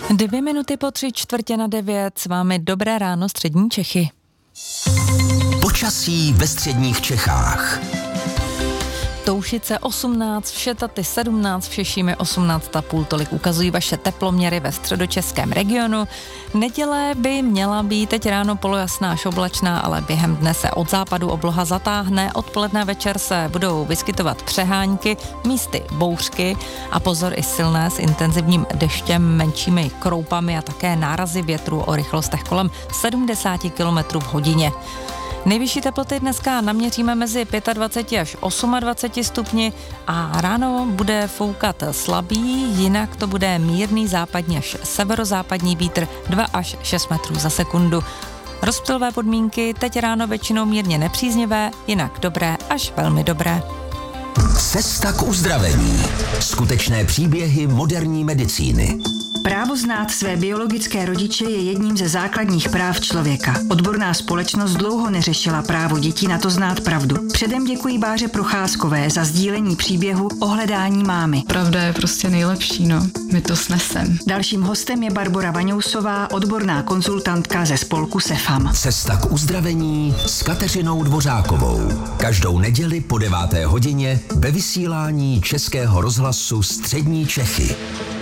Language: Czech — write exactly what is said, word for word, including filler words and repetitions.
Dvě minuty po tři čtvrtě na devět, s vámi dobré ráno střední Čechy. Počasí ve středních Čechách. Toušice osmnáct, Všetaty sedmnáct, v Šešími osmnáct a půl, tolik ukazují vaše teploměry ve středočeském regionu. Neděle by měla být teď ráno polojasná až oblačná, ale během dne se od západu obloha zatáhne, odpoledne večer se budou vyskytovat přehánky, místy bouřky a pozor i silné s intenzivním deštěm, menšími kroupami a také nárazy větru o rychlostech kolem sedmdesát kilometrů v hodině. Nejvyšší teploty dneska naměříme mezi dvacet pět až dvacet osm stupni a ráno bude foukat slabý, jinak to bude mírný západní až severozápadní vítr dva až šest metrů za sekundu. Rozptylové podmínky teď ráno většinou mírně nepříznivé, jinak dobré až velmi dobré. Cesta k uzdravení. Skutečné příběhy moderní medicíny. Právo znát své biologické rodiče je jedním ze základních práv člověka. Odborná společnost dlouho neřešila právo dětí na to znát pravdu. Předem děkuji Báře Procházkové za sdílení příběhu o hledání mámy. Pravda je prostě nejlepší, no. My to snesem. Dalším hostem je Barbora Vaňousová, odborná konzultantka ze spolku Sefam. Cesta k uzdravení s Kateřinou Dvořákovou. Každou neděli po deváté hodině ve vysílání Českého rozhlasu Střední Čechy.